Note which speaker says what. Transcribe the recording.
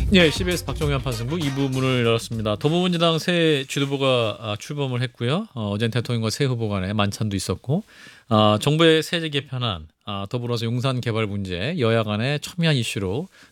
Speaker 1: 예, CBS 박정현 판승부 2부 문을 열었습니다. 더불어민주당 새 지도부가 출범을 했고요. 어젠 대통령과 새 후보 간에 만찬도 있었고 정부의 세제 개편안, 더불어서 용산 개발 문제, 여야 간의 첨예한 이슈로